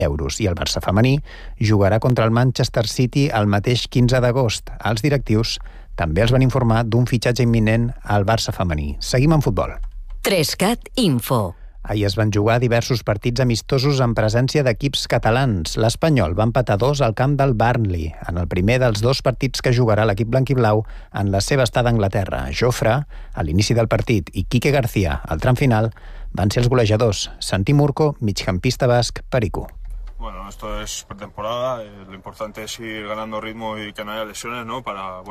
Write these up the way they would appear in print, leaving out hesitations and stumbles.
euros. I el Barça femení jugarà contra el Manchester City el mateix 15 d'agost. Els directius també els van informar d'un fitxatge imminent al Barça femení. Seguim en futbol. 3CAT Info. Ahir es van jugar diversos partits amistosos en presència d'equips catalans. L'Espanyol va empatar 2 al camp del Burnley, en el primer dels 2 partits que jugarà l'equip blanquiblau en la seva estada a Anglaterra. Jofre, a l'inici del partit, i Quique García, al tram final, van ser els golejadors. Santi Murco, migcampista basc, Perico. Bueno, esto es pretemporada, lo importante es ir ganando ritmo y que no haya lesiones, ¿no?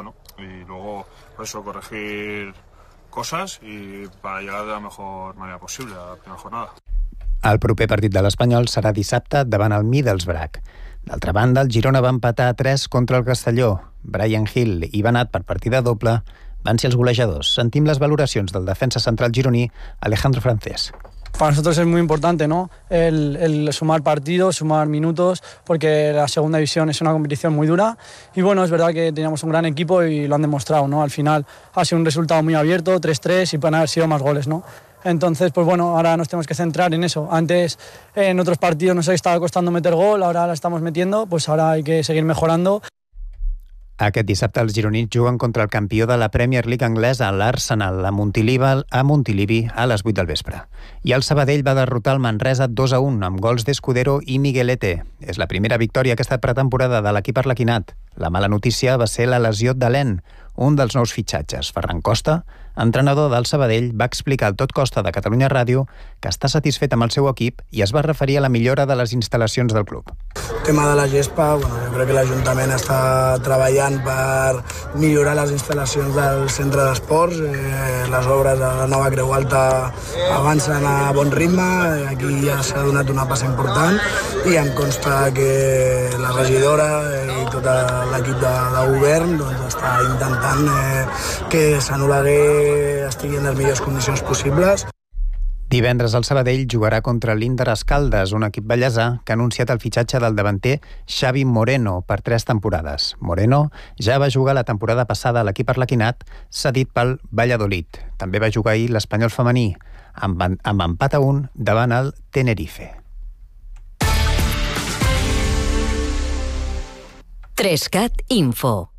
Y luego, por eso, corregir cosas y para llegar de la mejor manera posible a la primera jornada. El proper partit de l'Espanyol serà dissabte davant el Middlesbrough. D'altra banda, el Girona va empatar a 3 contra el Castelló. Brian Hill i Benat, per partida doble, van ser els golejadors. Sentim les valoracions del defensa central gironí, Alejandro Francés. Para nosotros es muy importante, ¿no? El sumar partidos, sumar minutos, porque la segunda división es una competición muy dura. Y bueno, es verdad que teníamos un gran equipo y lo han demostrado, ¿no? Al final ha sido un resultado muy abierto, 3-3, y pueden haber sido más goles, ¿no? Entonces, pues bueno, ahora nos tenemos que centrar en eso. Antes, en otros partidos nos estaba costando meter gol, ahora la estamos metiendo, pues ahora hay que seguir mejorando. Aquest dissabte els gironins juguen contra el campió de la Premier League anglesa, l'Arsenal, a Montilivi a les 8 del vespre. I el Sabadell va derrotar el Manresa 2-1 amb gols d'Escudero i Miguelete. És la primera victòria aquesta pretemporada de l'equip arlequinat. La mala notícia va ser la lesió d'Alen, un dels nous fitxatges. Ferran Costa, entrenador del Sabadell, va explicar al Tot Costa de Catalunya Ràdio que està satisfet amb el seu equip i es va referir a la millora de les instal·lacions del club. El tema de la gespa, jo crec que l'Ajuntament està treballant per millorar les instal·lacions del centre d'esports. Les obres de la nova Creu Alta avancen a bon ritme, aquí ja s'ha donat una passa important i em consta que la regidora i tot l'equip de govern està intentant que Sant Oleguer estigui en les millors condicions possibles. Divendres el Sabadell jugarà contra l'Inter Escaldes, un equip ballesà que ha anunciat el fitxatge del davanter Xavi Moreno per 3 temporades. Moreno ja va jugar la temporada passada a l'equip arlequinat, cedit pel Valladolid. També va jugar ahir l'Espanyol femení, amb empat a 1 davant el Tenerife. 3CAT Info.